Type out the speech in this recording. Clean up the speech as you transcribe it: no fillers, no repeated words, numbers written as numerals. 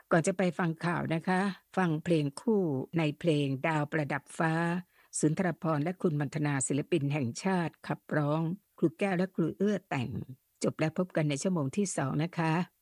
ก่อนจะไปฟังข่าวนะคะ ฟังเพลงคู่ในเพลงดาวประดับฟ้าสุนทรภรณ์และคุณมัณฑนาศิลปินแห่งชาติขับร้องครูแก้วและครูเอื้อแต่งจบแล้วพบกันในชั่วโมงที่2นะคะ